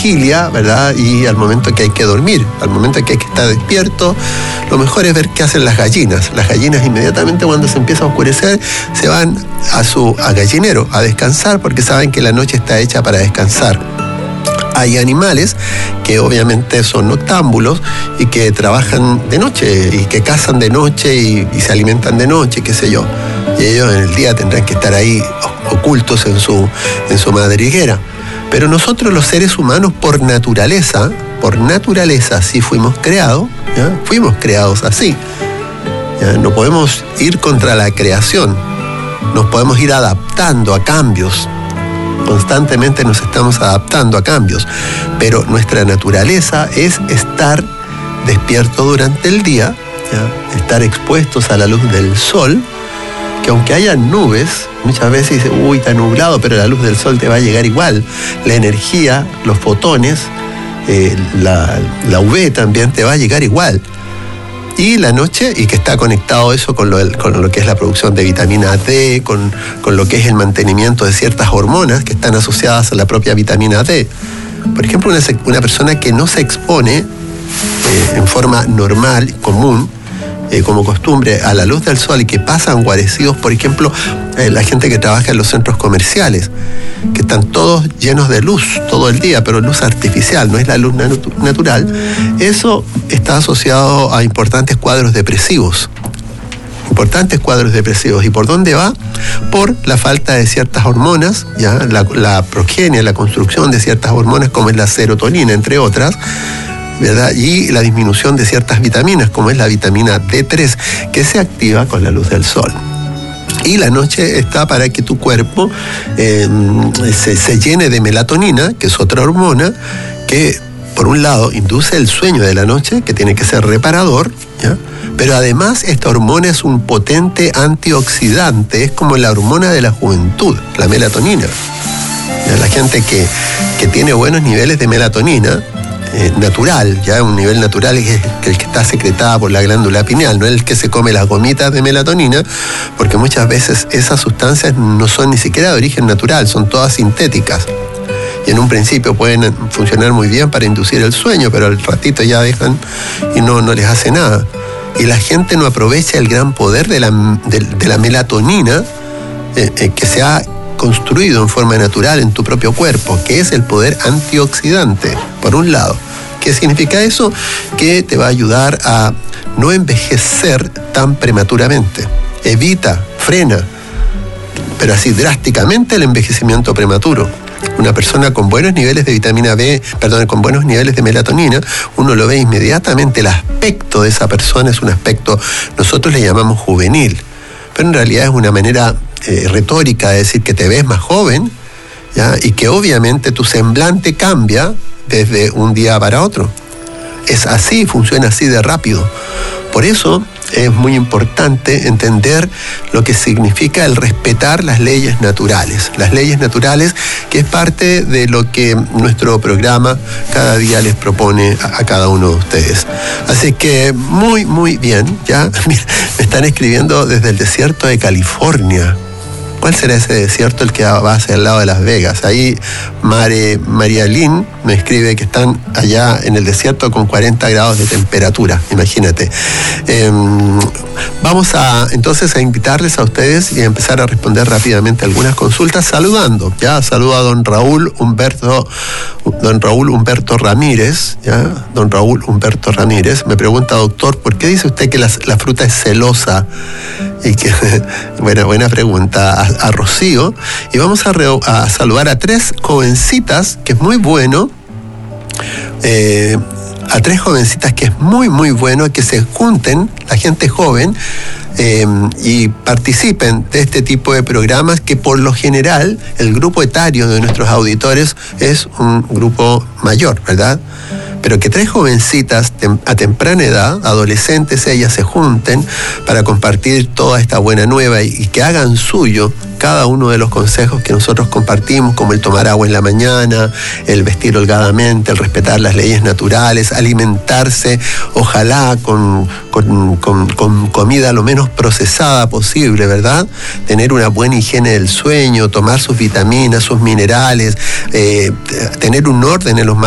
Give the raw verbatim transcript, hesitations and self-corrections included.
vigilia, ¿verdad? Y al momento que hay que dormir, al momento que hay que estar despierto, lo mejor es ver qué hacen las gallinas. Las gallinas inmediatamente cuando se empieza a oscurecer se van a su a gallinero a descansar porque saben que la noche está hecha para descansar. Hay animales que obviamente son noctámbulos y que trabajan de noche y que cazan de noche y, y se alimentan de noche, qué sé yo. Y ellos en el día tendrán que estar ahí ocultos en su, en su madriguera. Pero nosotros los seres humanos por naturaleza, por naturaleza así fuimos creados, ¿ya? Fuimos creados así. ¿Ya? No podemos ir contra la creación, nos podemos ir adaptando a cambios. Constantemente nos estamos adaptando a cambios, pero nuestra naturaleza es estar despierto durante el día, ¿ya? Estar expuestos a la luz del sol, que aunque haya nubes, muchas veces dice, uy, está nublado, pero la luz del sol te va a llegar igual. La energía, los fotones, eh, la, la U V también te va a llegar igual. Y la noche, y que está conectado eso con lo, con lo que es la producción de vitamina D, con, con lo que es el mantenimiento de ciertas hormonas que están asociadas a la propia vitamina D. Por ejemplo, una, una persona que no se expone eh, en forma normal, común, eh, como costumbre, a la luz del sol y que pasan guarecidos, por ejemplo, eh, la gente que trabaja en los centros comerciales, que están todos llenos de luz todo el día, pero luz artificial, no es la luz natu- natural, eso está asociado a importantes cuadros depresivos. Importantes cuadros depresivos. ¿Y por dónde va? Por la falta de ciertas hormonas, ya la, la progenia, la construcción de ciertas hormonas como es la serotonina, entre otras, ¿verdad? Y la disminución de ciertas vitaminas, como es la vitamina D tres, que se activa con la luz del sol. Y la noche está para que tu cuerpo eh, se, se llene de melatonina, que es otra hormona, que por un lado induce el sueño de la noche, que tiene que ser reparador, ¿ya? Pero además esta hormona es un potente antioxidante, es como la hormona de la juventud, la melatonina. ¿Ya? La gente que, que tiene buenos niveles de melatonina, Eh, natural, ya un nivel natural es el que está secretada por la glándula pineal, no es el que se come las gomitas de melatonina, porque muchas veces esas sustancias no son ni siquiera de origen natural, son todas sintéticas. Y en un principio pueden funcionar muy bien para inducir el sueño, pero al ratito ya dejan y no, no les hace nada. Y la gente no aprovecha el gran poder de la, de, de la melatonina eh, eh, que se ha construido en forma natural en tu propio cuerpo, que es el poder antioxidante, por un lado. ¿Qué significa eso? Que te va a ayudar a no envejecer tan prematuramente. Evita, frena, pero así drásticamente el envejecimiento prematuro. Una persona con buenos niveles de vitamina B, perdón, con buenos niveles de melatonina, uno lo ve inmediatamente, el aspecto de esa persona es un aspecto, nosotros le llamamos juvenil, pero en realidad es una manera eh, retórica de decir que te ves más joven, ¿ya? Y que obviamente tu semblante cambia desde un día para otro. Es así, funciona así de rápido. Por eso es muy importante entender lo que significa el respetar las leyes naturales. Las leyes naturales, que es parte de lo que nuestro programa cada día les propone a, a cada uno de ustedes. Así que muy, muy bien, ¿ya? Me están escribiendo desde el desierto de California. ¿Cuál será ese desierto? El que va hacia el lado de Las Vegas. Ahí Mare, María Lynn me escribe que están allá en el desierto con cuarenta grados de temperatura, imagínate. Eh, vamos a entonces a invitarles a ustedes y a empezar a responder rápidamente algunas consultas saludando. Ya saludo a don Raúl Humberto, don Raúl Humberto Ramírez, ya, don Raúl Humberto Ramírez. Me pregunta, doctor, ¿por qué dice usted que la, la fruta es celosa? Y que, buena, buena pregunta. A, a Rocío. Y vamos a, re, a saludar a tres jovencitas, que es muy bueno. Eh, a tres jovencitas que es muy, muy bueno que se junten, la gente joven, eh, y participen de este tipo de programas que por lo general el grupo etario de nuestros auditores es un grupo mayor, ¿verdad? Pero que tres jovencitas tem- a temprana edad, adolescentes, ellas se junten para compartir toda esta buena nueva y, y que hagan suyo cada uno de los consejos que nosotros compartimos, como el tomar agua en la mañana, el vestir holgadamente, el respetar las leyes naturales, alimentarse, ojalá con, con, con, con comida lo menos procesada posible, ¿verdad? Tener una buena higiene del sueño, tomar sus vitaminas, sus minerales, eh, tener un orden en los